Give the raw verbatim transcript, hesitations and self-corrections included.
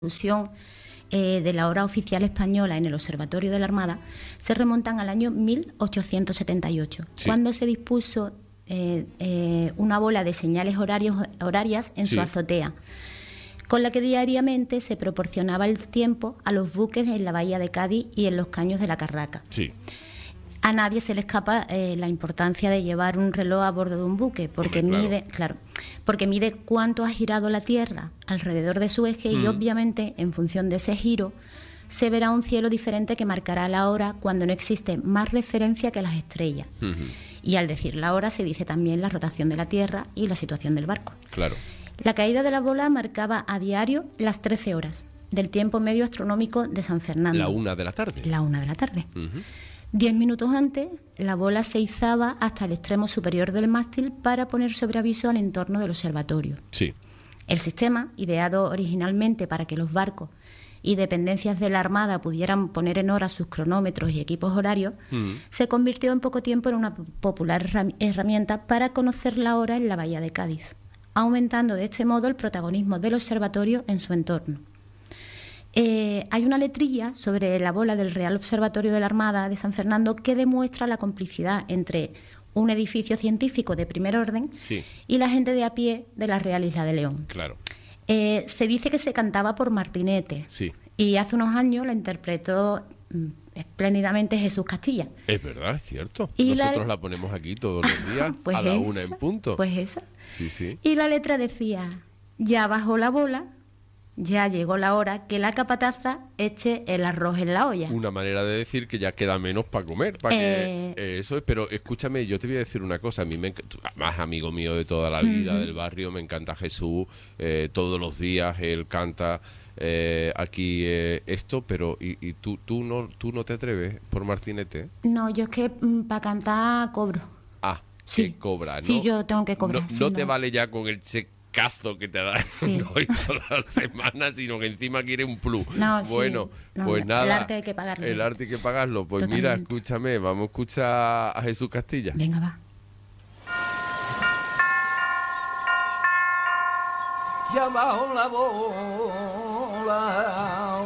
difusión eh, de la hora oficial española en el Observatorio de la Armada se remontan al año mil ochocientos setenta y ocho, sí. cuando se dispuso eh, eh, una bola de señales horarios, horarias en sí. su azotea, con la que diariamente se proporcionaba el tiempo a los buques en la bahía de Cádiz y en los caños de la Carraca. Sí. A nadie se le escapa eh, la importancia de llevar un reloj a bordo de un buque, porque Hombre, claro. mide, claro, porque mide cuánto ha girado la Tierra alrededor de su eje mm. y obviamente en función de ese giro se verá un cielo diferente que marcará la hora cuando no existe más referencia que las estrellas. Uh-huh. Y al decir la hora se dice también la rotación de la Tierra y la situación del barco. Claro. La caída de la bola marcaba a diario las trece horas del tiempo medio astronómico de San Fernando. La una de la tarde. La una de la tarde. Uh-huh. Diez minutos antes, la bola se izaba hasta el extremo superior del mástil para poner sobre aviso al entorno del observatorio. Sí. El sistema, ideado originalmente para que los barcos y dependencias de la Armada pudieran poner en hora sus cronómetros y equipos horarios, mm. se convirtió en poco tiempo en una popular herramienta para conocer la hora en la bahía de Cádiz, aumentando de este modo el protagonismo del observatorio en su entorno. Eh, hay una letrilla sobre la bola del Real Observatorio de la Armada de San Fernando que demuestra la complicidad entre un edificio científico de primer orden sí. y la gente de a pie de la Real Isla de León. Claro. Eh, se dice que se cantaba por Martinete sí. y hace unos años la interpretó mm, espléndidamente Jesús Castilla. Es verdad, es cierto. Y Nosotros la... la ponemos aquí todos los días pues a la esa, una en punto. Pues esa. Sí, sí. Y la letra decía: ya bajó la bola, ya llegó la hora que la capataza eche el arroz en la olla. Una manera de decir que ya queda menos para comer, para eh... que eh, eso es. Pero escúchame, yo te voy a decir una cosa. A mí me enc- más amigo mío de toda la vida, uh-huh. del barrio, me encanta Jesús. Eh, todos los días él canta eh, aquí eh, esto, pero y, y tú tú no tú no te atreves por Martinete. No, yo es que mm, para cantar cobro. Ah, sí, que cobra, ¿no? Sí, yo tengo que cobrar. No, sí, no no te vale ya con el cheque cazo que te da sí. no toda la semana, sino que encima quiere un plus. No, bueno, sí. no, pues nada. El arte hay que pagarlo. El arte hay que pagarlo. Pues Totalmente. Mira, escúchame, vamos a escuchar a Jesús Castilla. Venga, va. Ya bajo la bola,